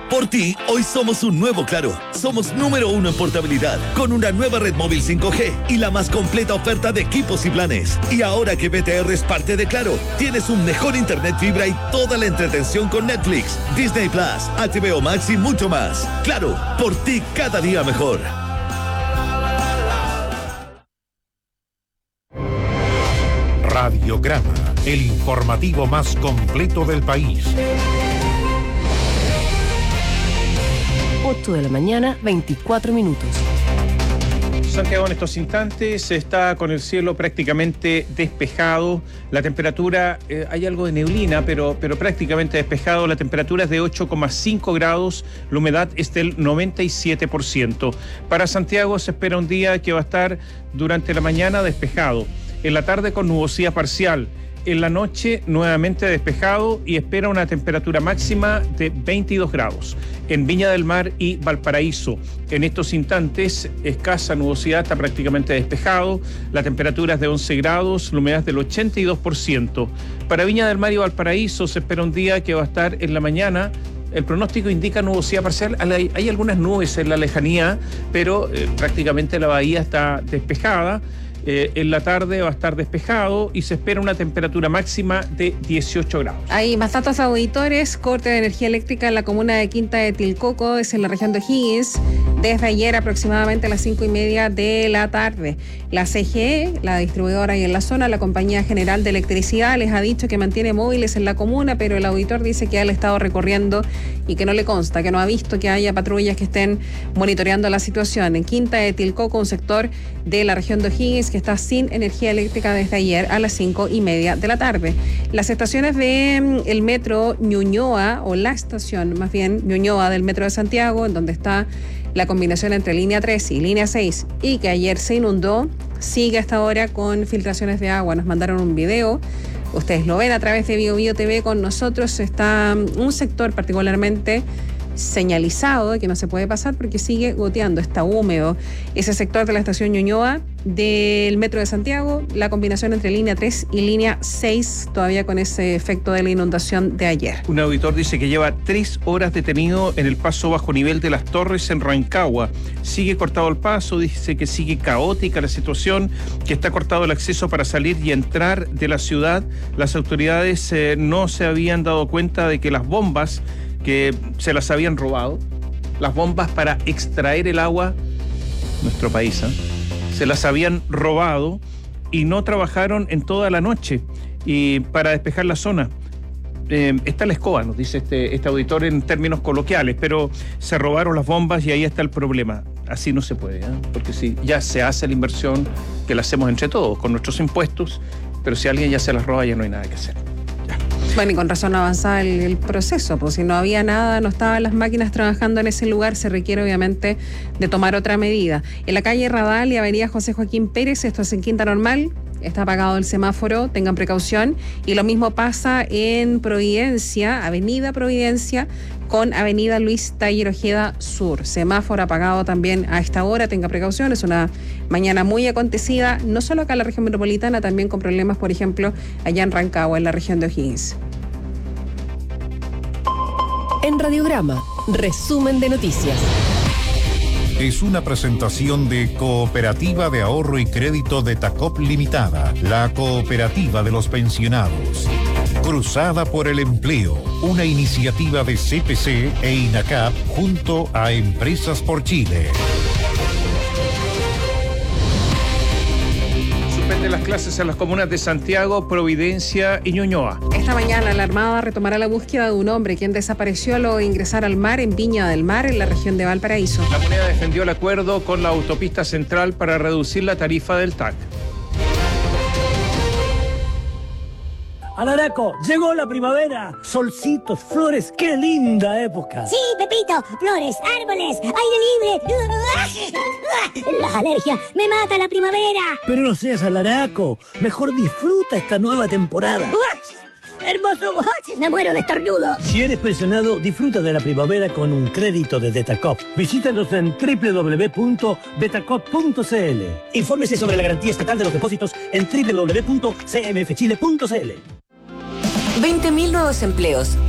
Por ti, hoy somos un nuevo Claro. Somos número 1 en portabilidad, con una nueva red móvil 5G y la más completa oferta de equipos y planes. Y ahora que BTR es parte de Claro, tienes un mejor internet fibra y toda la entretención con Netflix, Disney Plus, HBO Max y mucho más. Claro, por ti cada día mejor. Radiograma, el informativo más completo del país. 8 de la mañana, 24 minutos. Santiago en estos instantes está con el cielo prácticamente despejado. La temperatura, hay algo de neblina, pero prácticamente despejado. La temperatura es de 8,5 grados, la humedad es del 97%. Para Santiago se espera un día que va a estar durante la mañana despejado, en la tarde con nubosidad parcial, en la noche nuevamente despejado y espera una temperatura máxima de 22 grados. En Viña del Mar y Valparaíso, en estos instantes, escasa nubosidad, está prácticamente despejado, la temperatura es de 11 grados, la humedad es del 82%. Para Viña del Mar y Valparaíso se espera un día que va a estar en la mañana. El pronóstico indica nubosidad parcial, hay algunas nubes en la lejanía, pero prácticamente la bahía está despejada. En la tarde va a estar despejado y se espera una temperatura máxima de 18 grados. Hay más datos auditores. Corte de energía eléctrica en la comuna de Quinta de Tilcoco, es en la región de O'Higgins, desde ayer aproximadamente a las 5:30 de la tarde. La CGE, la distribuidora y en la zona, la Compañía General de Electricidad, les ha dicho que mantiene móviles en la comuna, pero el auditor dice que ha estado recorriendo y que no le consta, que no ha visto que haya patrullas que estén monitoreando la situación. En Quinta de Tilcoco, un sector de la región de O'Higgins que está sin energía eléctrica desde ayer a las 5:30 de la tarde. Las estaciones de el metro Ñuñoa, o la estación más bien Ñuñoa del metro de Santiago, en donde está la combinación entre línea 3 y línea 6 y que ayer se inundó, sigue hasta ahora con filtraciones de agua. Nos mandaron un video, ustedes lo ven a través de BioBio TV con nosotros. Está un sector particularmente señalizado de que no se puede pasar porque sigue goteando, está húmedo. Ese sector de la estación Ñuñoa del metro de Santiago, la combinación entre línea 3 y línea 6, todavía con ese efecto de la inundación de ayer. Un auditor dice que lleva 3 horas detenido en el paso bajo nivel de las Torres en Rancagua. Sigue cortado el paso, dice que sigue caótica la situación, que está cortado el acceso para salir y entrar de la ciudad. Las autoridades no se habían dado cuenta de que las bombas que se las habían robado, las bombas para extraer el agua, nuestro país, se las habían robado y no trabajaron en toda la noche y para despejar la zona. Está la escoba, nos dice este auditor en términos coloquiales, pero se robaron las bombas y ahí está el problema. Así no se puede, porque si ya se hace la inversión, que la hacemos entre todos, con nuestros impuestos, pero si alguien ya se las roba ya no hay nada que hacer. Bueno, y con razón no avanzaba el proceso, pues si no había nada, no estaban las máquinas trabajando en ese lugar, se requiere obviamente de tomar otra medida. En la calle Radal y avenida José Joaquín Pérez, esto es en Quinta Normal, está apagado el semáforo, tengan precaución. Y lo mismo pasa en Providencia, avenida Providencia, con avenida Luis Taller Ojeda Sur. Semáforo apagado también a esta hora, tenga precaución, es una mañana muy acontecida, no solo acá en la región metropolitana, también con problemas, por ejemplo, allá en Rancagua, en la región de O'Higgins. En Radiograma, resumen de noticias. Es una presentación de Cooperativa de Ahorro y Crédito de Tacop Limitada, la cooperativa de los pensionados. Cruzada por el Empleo, una iniciativa de CPC e INACAP junto a Empresas por Chile. Suspende las clases en las comunas de Santiago, Providencia y Ñuñoa. Esta mañana la Armada retomará la búsqueda de un hombre quien desapareció luego de ingresar al mar en Viña del Mar, en la región de Valparaíso. La moneda defendió el acuerdo con la autopista central para reducir la tarifa del TAC. Alaraco, llegó la primavera. Solcitos, flores, qué linda época. Sí, Pepito, flores, árboles, aire libre. Las alergias, me mata la primavera. Pero no seas alaraco, mejor disfruta esta nueva temporada. Hermoso, me muero de estornudo. Si eres pensionado, disfruta de la primavera con un crédito de Betacop. Visítanos en www.betacop.cl. Infórmese sobre la garantía estatal de los depósitos en www.cmfchile.cl. 20.000 nuevos empleos.